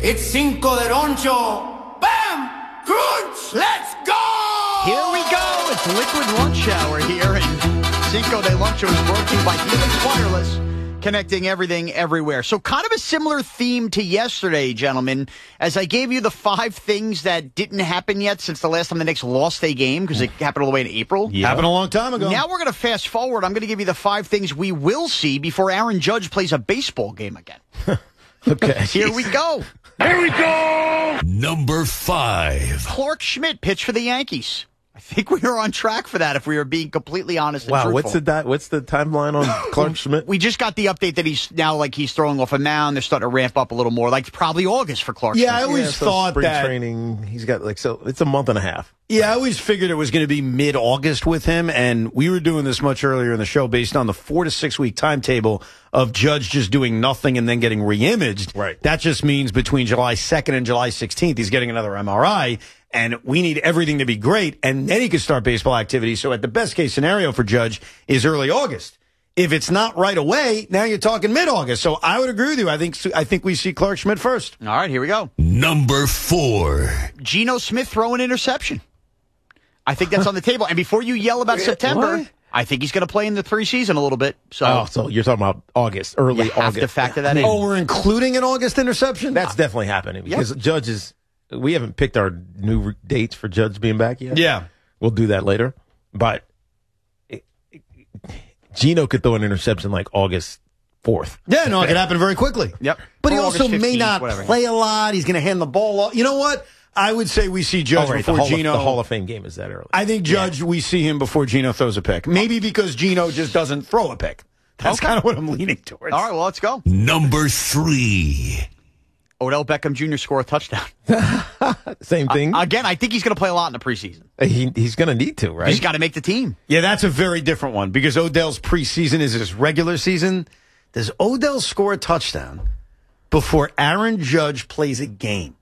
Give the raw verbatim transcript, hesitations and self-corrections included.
It's Cinco de Roncho. Bam! Crunch! Let's go! Here we go. It's Liquid Lunch Hour here. And Cinco de Luncho is brought to you by Helix Wireless, connecting everything everywhere. So kind of a similar theme to yesterday, gentlemen, as I gave you the five things that didn't happen yet since the last time the Knicks lost a game, because it happened all the way in April. Yeah. Happened a long time ago. Now we're going to fast forward. I'm going to give you the five things we will see before Aaron Judge plays a baseball game again. Okay. Here we go. Here we go! Number five. Clark Schmidt pitched for the Yankees. I think we are on track for that if we are being completely honest and wow, truthful. what's the di- what's the timeline on Clark Schmidt? We just got the update that he's now like he's throwing off a mound. They're starting to ramp up a little more. Like probably August for Clark Yeah, Schmidt. I always yeah, so thought spring that. training. He's got like so. It's a month and a half. Yeah, I always figured it was going to be mid-August with him, and we were doing this much earlier in the show based on the four to six week timetable of Judge just doing nothing and then getting re-imaged. Right. That just means between July second and July sixteenth, he's getting another M R I, and we need everything to be great, and then he could start baseball activity. So at the best case scenario for Judge is early August. If it's not right away, now you're talking mid-August. So I would agree with you. I think I think we see Clark Schmidt first. All right, here we go. Number four. Geno Smith throwing interception. I think that's on the table. And before you yell about September, What? I think he's going to play in the preseason a little bit. So, Oh, so you're talking about August, early you have August. to factor that in. Oh, we're including an August interception? That's definitely happening because Judge is. We haven't picked our new r- dates for Judge being back yet. Yeah. We'll do that later. But it, it, Gino could throw an interception like August fourth. Yeah, no, it could happen very quickly. Yep. But he Or also August may fifteenth, not whatever. play a lot. He's going to hand the ball off. You know what? I would say we see Judge Oh, right, the, before Hall Gino. of, the Hall of Fame game is that early. I think Judge, we see him before Gino throws a pick. Maybe because Gino just doesn't throw a pick. That's Okay. kind of what I'm leaning towards. All right, well, let's go. Number three. Odell Beckham Junior score a touchdown. Same thing. Again, I think he's going to play a lot in the preseason. he, he's going to need to, right? He's got to make the team. Yeah, that's a very different one because Odell's preseason is his regular season. Does Odell score a touchdown before Aaron Judge plays a game?